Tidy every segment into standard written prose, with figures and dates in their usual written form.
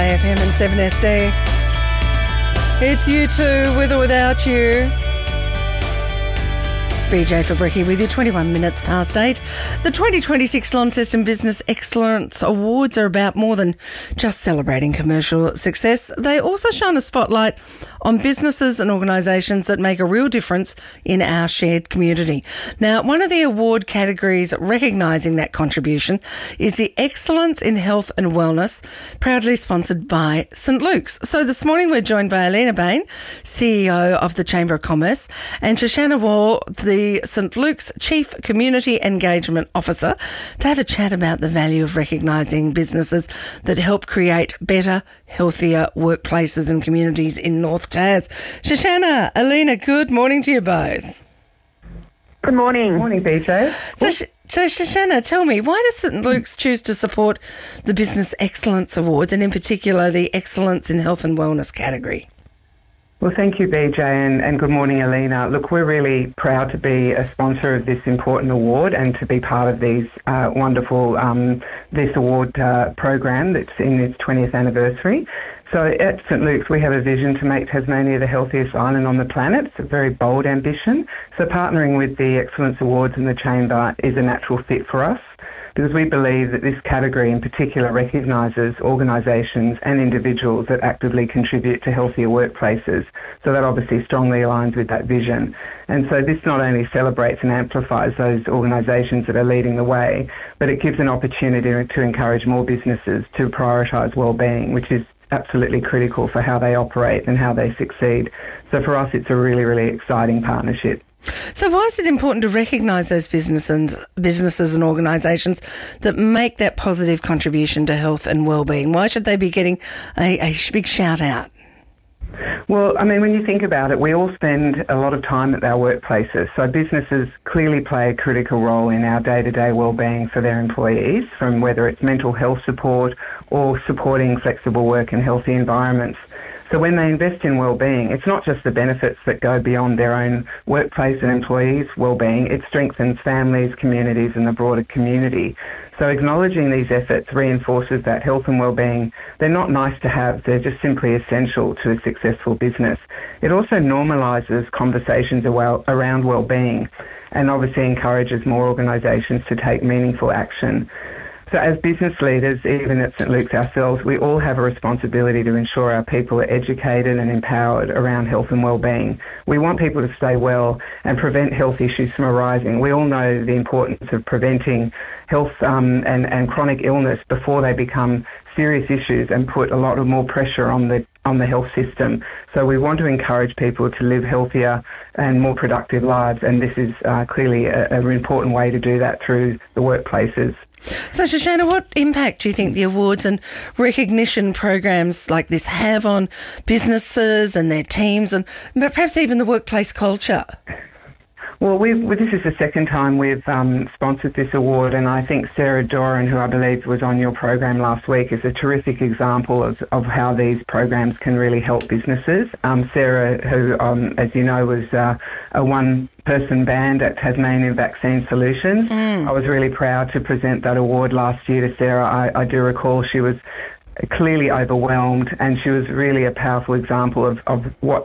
AFM and 7SD. It's You Too, with or without you. BJ Fabricki with you, 21 minutes past 8. The 2026 Launceston Business Excellence Awards are about more than just celebrating commercial success. They also shine a spotlight on businesses and organisations that make a real difference in our shared community. Now, one of the award categories recognising that contribution is the Excellence in Health and Wellness, proudly sponsored by St Luke's. So this morning we're joined by Alina Bain, CEO of the Chamber of Commerce, and Shoshana Wall, the St Luke's Chief Community Engagement Officer, to have a chat about the value of recognising businesses that help create better, healthier workplaces and communities in North Tas. Shoshana, Alina, good morning to you both. Good morning. Morning, BJ. So Shoshana, tell me, why does St Luke's choose to support the Business Excellence Awards, and in particular the Excellence in Health and Wellness category? Well, thank you, BJ, and good morning, Alina. Look, we're really proud to be a sponsor of this important award and to be part of these wonderful this award program that's in its 20th anniversary. So at St Luke's, we have a vision to make Tasmania the healthiest island on the planet. It's a very bold ambition. So partnering with the Excellence Awards and the Chamber is a natural fit for us, because we believe that this category in particular recognises organisations and individuals that actively contribute to healthier workplaces. So that obviously strongly aligns with that vision. And so this not only celebrates and amplifies those organisations that are leading the way, but it gives an opportunity to encourage more businesses to prioritise wellbeing, which is absolutely critical for how they operate and how they succeed. So for us, it's a really, really exciting partnership. So why is it important to recognise those businesses and organisations that make that positive contribution to health and wellbeing? Why should they be getting a big shout out? Well, I mean, when you think about it, we all spend a lot of time at our workplaces. So businesses clearly play a critical role in our day-to-day wellbeing for their employees, from whether it's mental health support or supporting flexible work and healthy environments. So when they invest in wellbeing, it's not just the benefits that go beyond their own workplace and employees' wellbeing, it strengthens families, communities and the broader community. So acknowledging these efforts reinforces that health and wellbeing, they're not nice to have, they're just simply essential to a successful business. It also normalises conversations around wellbeing and obviously encourages more organisations to take meaningful action. So as business leaders, even at St Luke's ourselves, we all have a responsibility to ensure our people are educated and empowered around health and wellbeing. We want people to stay well and prevent health issues from arising. We all know the importance of preventing health and chronic illness before they become serious issues and put a lot of more pressure on the health system. So we want to encourage people to live healthier and more productive lives, and this is clearly an important way to do that through the workplaces. So, Shoshana, what impact do you think the awards and recognition programs like this have on businesses and their teams and perhaps even the workplace culture? Well, this is the second time we've sponsored this award, and I think Sarah Doran, who I believe was on your program last week, is a terrific example of how these programs can really help businesses. Sarah, who, as you know, was a one-person band at Tasmanian Vaccine Solutions. I was really proud to present that award last year to Sarah. I do recall she was clearly overwhelmed, and she was really a powerful example of what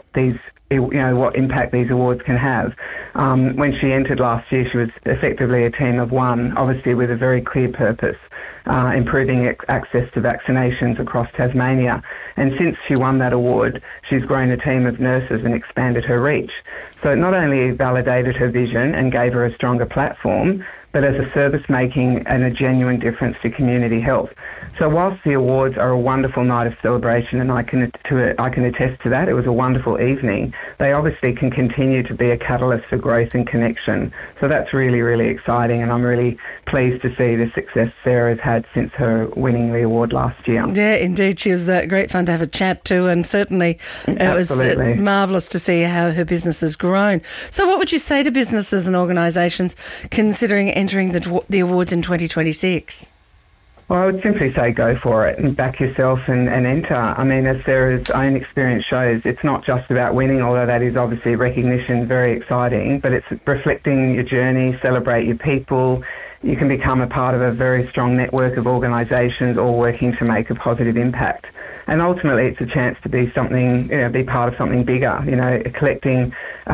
what impact these awards can have. When she entered last year, she was effectively a team of one, obviously with a very clear purpose, improving access to vaccinations across Tasmania. And since she won that award, she's grown a team of nurses and expanded her reach. So it not only validated her vision and gave her a stronger platform, but as a service making and a genuine difference to community health. So whilst the awards are a wonderful night of celebration, and I can attest to that, it was a wonderful evening, they obviously can continue to be a catalyst for growth and connection. So that's really, really exciting, and I'm really pleased to see the success Sarah has had since her winning the award last year. Yeah, indeed. She was great fun to have a chat to, and certainly it was marvellous to see how her business has grown. So what would you say to businesses and organisations considering entering the awards in 2026? Well, I would simply say go for it and back yourself and enter. I mean, as Sarah's own experience shows, it's not just about winning, although that is obviously recognition, very exciting, but it's reflecting your journey, celebrate your people. You can become a part of a very strong network of organisations all working to make a positive impact. and ultimately it's a chance to be something, be part of something bigger, a collective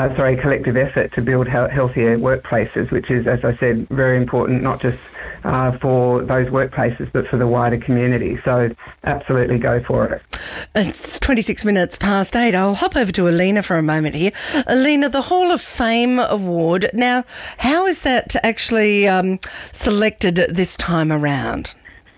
effort to build healthier workplaces, which is, as I said, very important, not just for those workplaces, but for the wider community. So absolutely go for it. It's 26 minutes past 8. I'll hop over to Alina for a moment here. Alina, the Hall of Fame Award. Now, how is that actually selected this time around?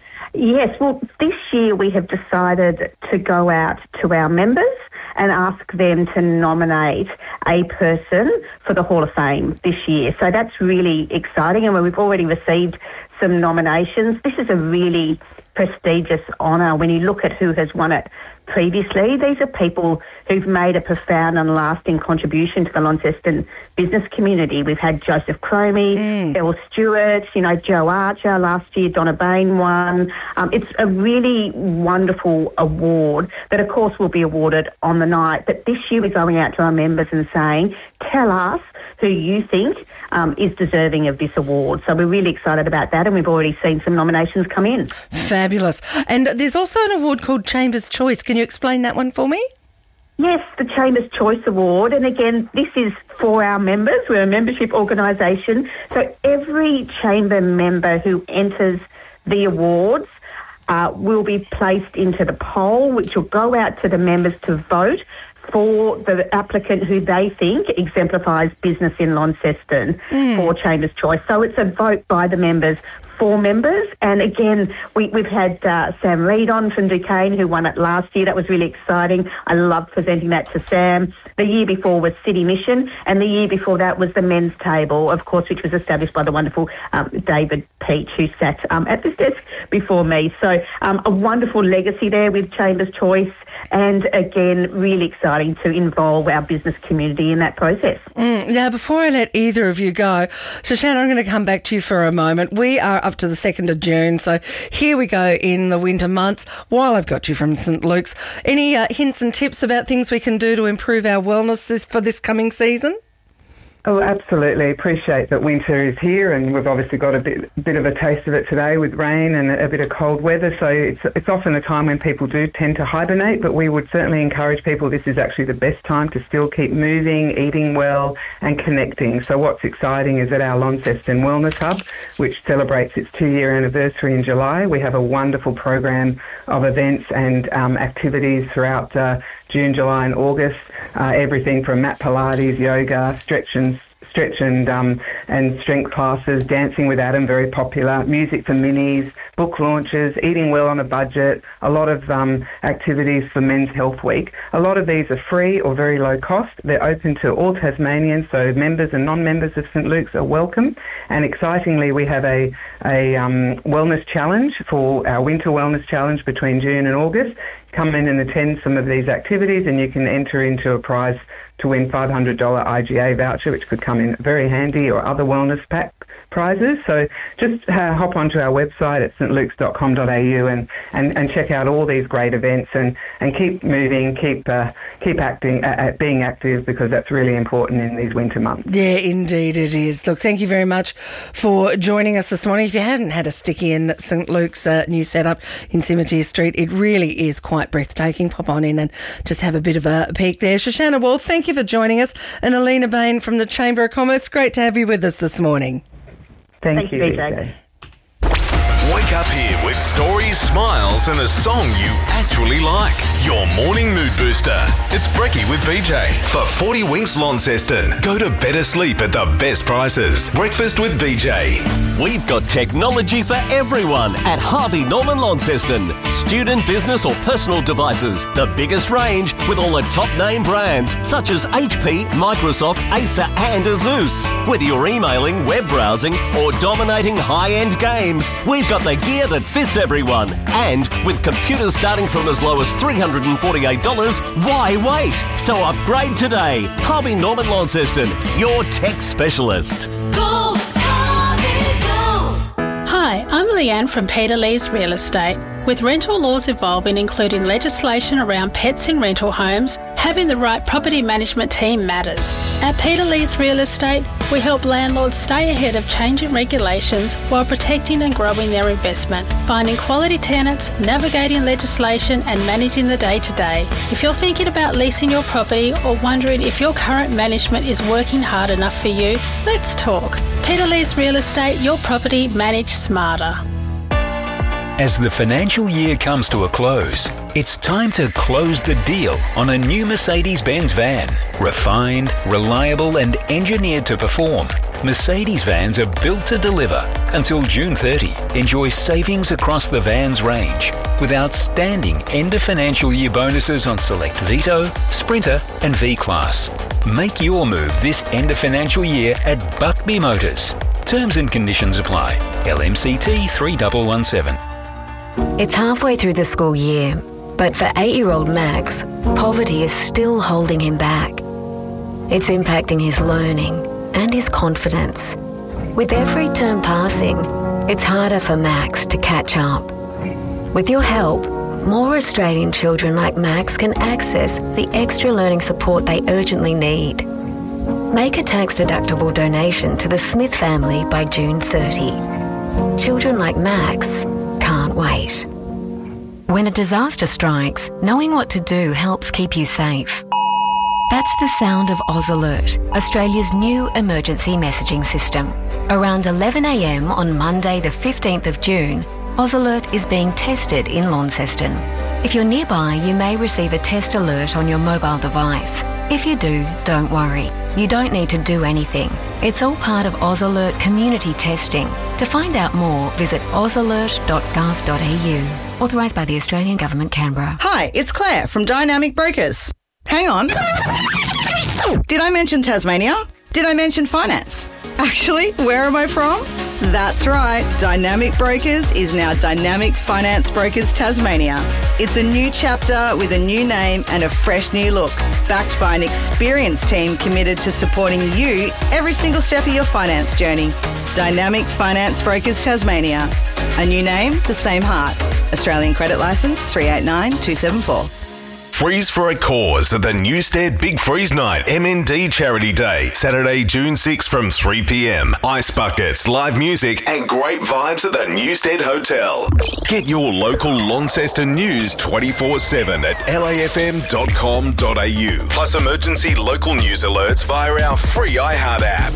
Yes, well, this year we have decided to go out to our members and ask them to nominate a person for the Hall of Fame this year. So that's really exciting, and we've already received some nominations. This is a really prestigious honour when you look at who has won it previously. These are people who've made a profound and lasting contribution to the Launceston business community. We've had Joseph Cromie, Bill Stewart, Joe Archer last year, Donna Bain won. It's a really wonderful award that, of course, will be awarded on the night. But this year we're going out to our members and saying, tell us who you think is deserving of this award. So we're really excited about that, and we've already seen some nominations come in. Fabulous. And there's also an award called Chambers Choice. Can you explain that one for me? Yes, the Chambers Choice Award. And again, this is for our members. We're a membership organisation. So every chamber member who enters the awards will be placed into the poll, which will go out to the members to vote for the applicant who they think exemplifies business in Launceston for Chambers Choice. So it's a vote by the members for members. And again, we've had Sam Reid on from Duquesne, who won it last year. That was really exciting. I loved presenting that to Sam. The year before was City Mission, and the year before that was the Men's Table, of course, which was established by the wonderful David Peach, who sat at this desk before me. So a wonderful legacy there with Chambers Choice. And again, really exciting to involve our business community in that process. Now, before I let either of you go, Shoshana, I'm going to come back to you for a moment. We are up to the 2nd of June, so here we go in the winter months. While I've got you from St Luke's, any hints and tips about things we can do to improve our wellness for this coming season? Oh, absolutely. Appreciate that winter is here, and we've obviously got a bit of a taste of it today with rain and a bit of cold weather. So it's often a time when people do tend to hibernate, but we would certainly encourage people, this is actually the best time to still keep moving, eating well and connecting. So what's exciting is at our Launceston Wellness Hub, which celebrates its 2-year anniversary in July, we have a wonderful program of events and activities throughout June, July and August, everything from mat Pilates, yoga, stretch and strength classes, Dancing with Adam, very popular, music for minis, book launches, eating well on a budget, a lot of activities for Men's Health Week. A lot of these are free or very low cost. They're open to all Tasmanians, so members and non-members of St Luke's are welcome. And excitingly, we have a wellness challenge for our winter wellness challenge between June and August. Come in and attend some of these activities, and you can enter into a prize to win $500 IGA voucher, which could come in very handy, or other wellness pack prizes. So just hop onto our website at stlukes.com.au and check out all these great events and keep moving, keep acting, being active, because that's really important in these winter months. Yeah, indeed it is. Look, thank you very much for joining us this morning. If you hadn't had a sticky in St Luke's new setup in Cimetière Street, it really is quite breathtaking. Pop on in and just have a bit of a peek there. Shoshana Wall, thank you for joining us, and Alina Bain from the Chamber of Commerce. Great to have you with us this morning. Thank you, BJ. Wake up here with stories, smiles and a song you actually like. Your morning mood booster. It's Brekkie with BJ. For 40 Winks Launceston, go to better sleep at the best prices. Breakfast with BJ. We've got technology for everyone at Harvey Norman Launceston. Student, business or personal devices. The biggest range with all the top name brands such as HP, Microsoft, Acer and Asus. Whether you're emailing, web browsing or dominating high-end games, we've got the gear that fits everyone. And with computers starting from as low as $348, why wait? So upgrade today. Harvey Norman Launceston, your tech specialist. Go, Harvey, go! Hi, I'm Leanne from Peter Lee's Real Estate. With rental laws evolving, including legislation around pets in rental homes, having the right property management team matters. At Peter Lees Real Estate, we help landlords stay ahead of changing regulations while protecting and growing their investment, finding quality tenants, navigating legislation and managing the day-to-day. If you're thinking about leasing your property or wondering if your current management is working hard enough for you, let's talk. Peter Lees Real Estate, your property managed smarter. As the financial year comes to a close, it's time to close the deal on a new Mercedes-Benz van. Refined, reliable and engineered to perform, Mercedes vans are built to deliver. Until June 30, enjoy savings across the van's range with outstanding end of financial year bonuses on select Vito, Sprinter and V-Class. Make your move this end of financial year at Buckby Motors. Terms and conditions apply. LMCT 3117. It's halfway through the school year, but for 8-year-old Max, poverty is still holding him back. It's impacting his learning and his confidence. With every term passing, it's harder for Max to catch up. With your help, more Australian children like Max can access the extra learning support they urgently need. Make a tax-deductible donation to the Smith family by June 30. Children like Max can't wait. When a disaster strikes, knowing what to do helps keep you safe. That's the sound of Oz Alert, Australia's new emergency messaging system. Around 11 a.m. on Monday the 15th of June, Oz Alert is being tested in Launceston. If you're nearby, you may receive a test alert on your mobile device. If you do, don't worry. You don't need to do anything. It's all part of Oz Alert community testing. To find out more, visit ozalert.gov.au. Authorised by the Australian Government, Canberra. Hi, it's Claire from Dynamic Brokers. Hang on. Did I mention Tasmania? Did I mention finance? Actually, where am I from? That's right, Dynamic Brokers is now Dynamic Finance Brokers Tasmania. It's a new chapter with a new name and a fresh new look, backed by an experienced team committed to supporting you every single step of your finance journey. Dynamic Finance Brokers Tasmania. A new name, the same heart. Australian Credit Licence 389274. Freeze for a Cause at the Newstead Big Freeze Night MND Charity Day, Saturday, June 6 from 3 p.m. Ice buckets, live music and great vibes at the Newstead Hotel. Get your local Launceston news 24/7 at lafm.com.au. Plus emergency local news alerts via our free iHeart app.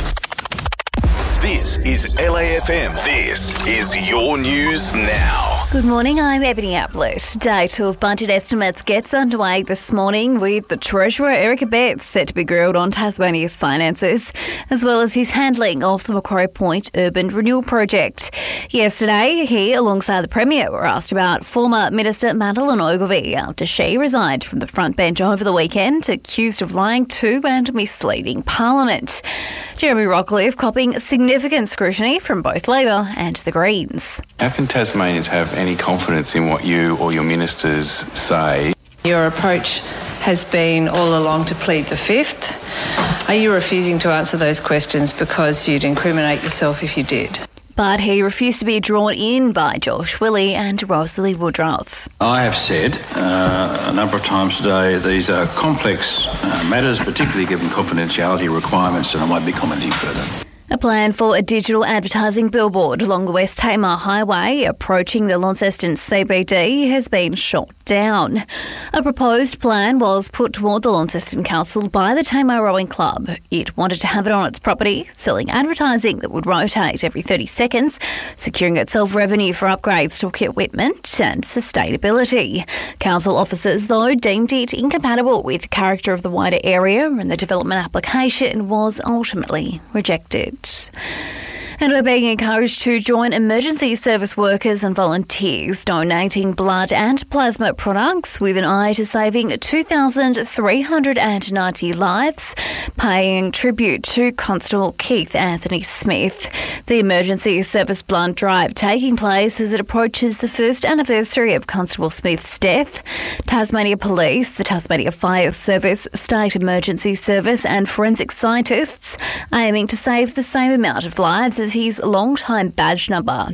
This is LAFM. This is your news now. Good morning, I'm Ebony Ablett. Day 2 of budget estimates gets underway this morning with the Treasurer Eric Abetz set to be grilled on Tasmania's finances, as well as his handling of the Macquarie Point Urban Renewal Project. Yesterday, he, alongside the Premier, were asked about former Minister Madeleine Ogilvie after she resigned from the front bench over the weekend, accused of lying to and misleading Parliament. Jeremy Rockcliffe copping significant scrutiny from both Labor and the Greens. How can Tasmanians have any confidence in what you or your ministers say? Your approach has been all along to plead the fifth. Are you refusing to answer those questions because you'd incriminate yourself if you did? But he refused to be drawn in by Josh Willey and Rosalie Woodruff. I have said a number of times today these are complex matters, particularly given confidentiality requirements, and I won't be commenting further. A plan for a digital advertising billboard along the West Tamar Highway approaching the Launceston CBD has been shot down. A proposed plan was put toward the Launceston Council by the Tamar Rowing Club. It wanted to have it on its property, selling advertising that would rotate every 30 seconds, securing itself revenue for upgrades to equipment and sustainability. Council officers, though, deemed it incompatible with the character of the wider area, and the development application was ultimately rejected. And we're being encouraged to join emergency service workers and volunteers donating blood and plasma products with an eye to saving 2,390 lives, paying tribute to Constable Keith Anthony Smith. The emergency service blood drive taking place as it approaches the first anniversary of Constable Smith's death. Tasmania Police, the Tasmania Fire Service, State Emergency Service and forensic scientists aiming to save the same amount of lives as Facilities long-time badge number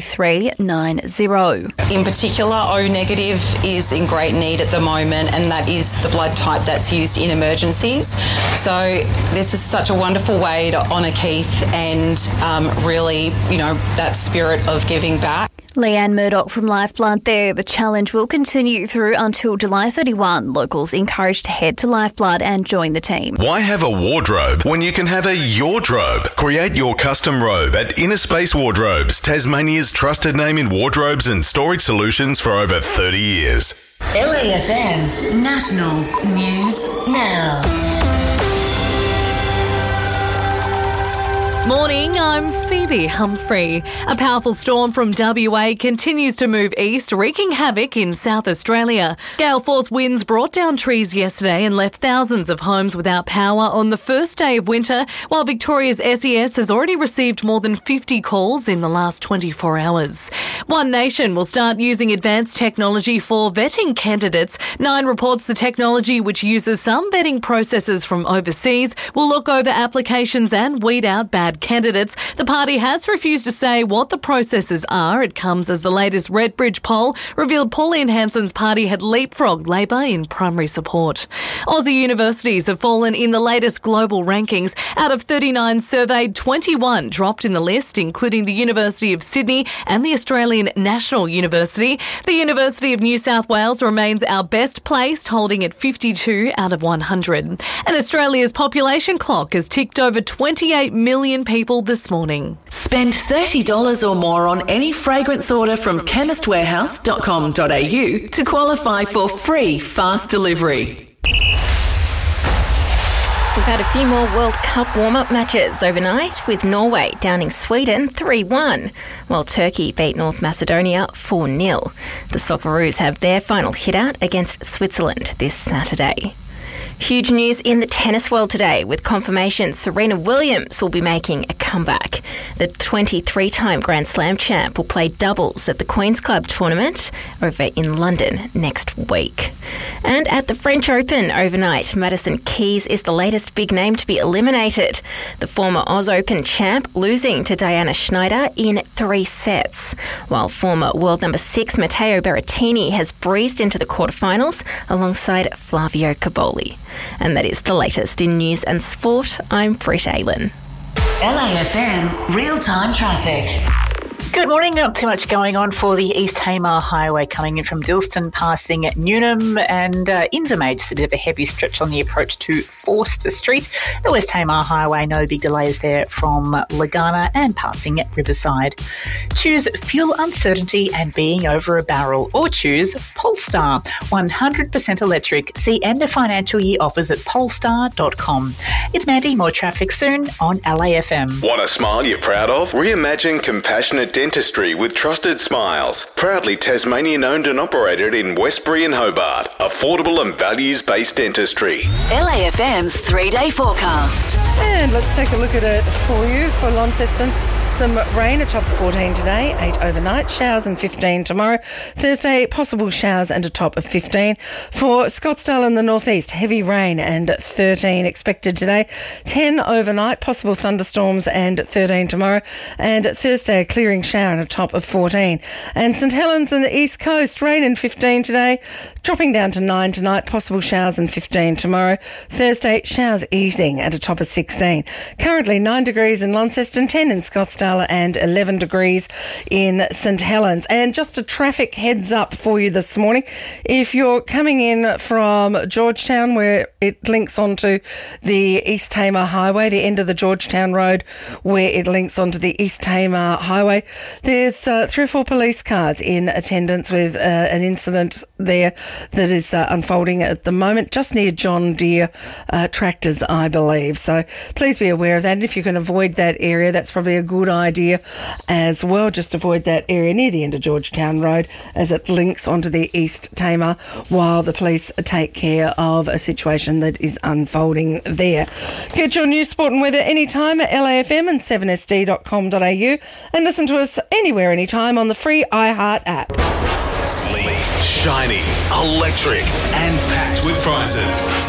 2390. In particular, O negative is in great need at the moment, and that is the blood type that's used in emergencies. So this is such a wonderful way to honour Keith and really, that spirit of giving back. Leanne Murdoch from Lifeblood there. The challenge will continue through until July 31. Locals encouraged to head to Lifeblood and join the team. Why have a wardrobe when you can have a Yordrobe? Create your custom robe at Inner Space Wardrobes, Tasmania's trusted name in wardrobes and storage solutions for over 30 years. LAFM National News Now. Morning, I'm Phoebe Humphrey. A powerful storm from WA continues to move east, wreaking havoc in South Australia. Gale force winds brought down trees yesterday and left thousands of homes without power on the first day of winter, while Victoria's SES has already received more than 50 calls in the last 24 hours. One Nation will start using advanced technology for vetting candidates. Nine reports the technology, which uses some vetting processes from overseas, will look over applications and weed out bad candidates. The party has refused to say what the processes are. It comes as the latest Redbridge poll revealed Pauline Hanson's party had leapfrogged Labor in primary support. Aussie universities have fallen in the latest global rankings. Out of 39 surveyed, 21 dropped in the list, including the University of Sydney and the Australian National University. The University of New South Wales remains our best placed, holding at 52 out of 100. And Australia's population clock has ticked over 28 million people this morning. Spend $30 or more on any fragrance order from chemistwarehouse.com.au to qualify for free fast delivery. We've had a few more World Cup warm-up matches overnight, with Norway downing Sweden 3-1, while Turkey beat North Macedonia 4-0. The Socceroos have their final hit-out against Switzerland this Saturday. Huge news in the tennis world today, with confirmation Serena Williams will be making a comeback. The 23-time Grand Slam champ will play doubles at the Queen's Club tournament over in London next week. And at the French Open overnight, Madison Keys is the latest big name to be eliminated. The former Oz Open champ losing to Diana Schneider in 3 sets, while former world number 6 Matteo Berrettini has breezed into the quarterfinals alongside Flavio Caboli. And that is the latest in news and sport. I'm Britt Aylen. LAFM real-time traffic. Good morning. Not too much going on for the East Tamar Highway coming in from Dilston, passing at Newnham and Invermay. Just a bit of a heavy stretch on the approach to Forster Street. The West Tamar Highway, no big delays there from Lagana and passing at Riverside. Choose fuel uncertainty and being over a barrel, or choose Polestar, 100% electric. See end of financial year offers at polestar.com. It's Mandy. More traffic soon on LAFM. Want a smile you're proud of? Reimagine compassionate dentistry with Trusted Smiles. Proudly Tasmanian owned and operated in Westbury and Hobart. Affordable and values-based dentistry. LAFM's 3-day forecast. And let's take a look at it for you for Launceston. Some rain, a top of 14 today, 8 overnight, showers and 15 tomorrow. Thursday, possible showers and a top of 15. For Scottsdale and the northeast, heavy rain and 13 expected today. 10 overnight, possible thunderstorms and 13 tomorrow. And Thursday, a clearing shower and a top of 14. And St Helens and the east coast, rain and 15 today, dropping down to 9 tonight, possible showers and 15 tomorrow. Thursday, showers easing at a top of 16. Currently 9 degrees in Launceston, 10 in Scottsdale and 11 degrees in St Helens. And just a traffic heads up for you this morning. If you're coming in from Georgetown, where it links onto the East Tamar Highway, the end of the Georgetown Road where it links onto the East Tamar Highway, there's 3 or 4 police cars in attendance with an incident there that is unfolding at the moment, just near John Deere tractors, I believe. So please be aware of that. And if you can avoid that area, that's probably a good idea as well. Just avoid that area near the end of Georgetown Road as it links onto the East Tamar while the police take care of a situation that is unfolding there. Get your news, sport and weather anytime at LAFM and 7sd.com.au and listen to us anywhere, anytime on the free iHeart app. Sleek, shiny, electric and packed with prizes.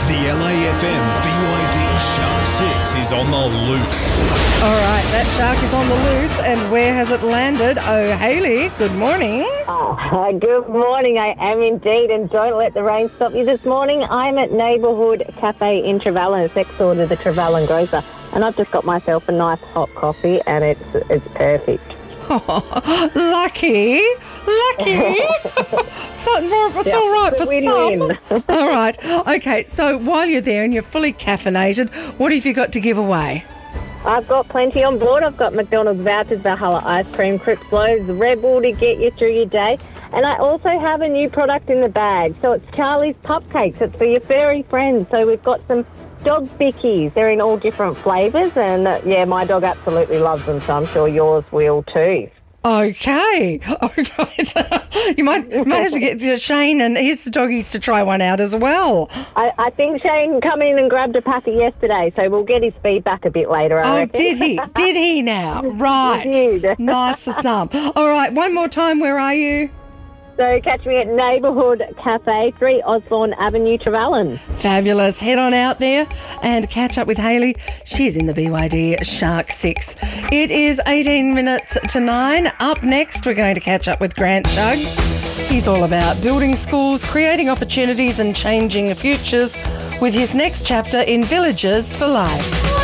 The LAFM BYD Shark 6 is on the loose. All right, that shark is on the loose, and where has it landed? Oh, Hayley, good morning. Good morning, I am indeed, and don't let the rain stop you this morning. I'm at Neighbourhood Cafe in Trevellyn. It's next door to the Trevellyn Grocer, and I've just got myself a nice hot coffee, and it's perfect. Oh, lucky. It's all right for some. All right. Okay, so while you're there and you're fully caffeinated, what have you got to give away? I've got plenty on board. I've got McDonald's vouchers, Valhalla ice cream, Crips loaves, Red Bull to get you through your day. And I also have a new product in the bag. So it's Charlie's Pupcakes. It's for your furry friends. So we've got some dog bickies. They're in all different flavours. And, my dog absolutely loves them. So I'm sure yours will too. Okay. All right. You might have to get Shane and his doggies to try one out as well. I think Shane come in and grabbed a packet yesterday, so we'll get his feedback a bit later. I reckon. Did he? Did he now? Right. He did. Nice for some. All right, one more time. Where are you? So catch me at Neighbourhood Cafe, 3 Osborne Avenue, Trevellyn. Fabulous. Head on out there and catch up with Hayley. She's in the BYD Shark 6. It is 18 minutes to 9. Up next, we're going to catch up with Grant Shug. He's all about building schools, creating opportunities and changing futures with his next chapter in Villages for Life.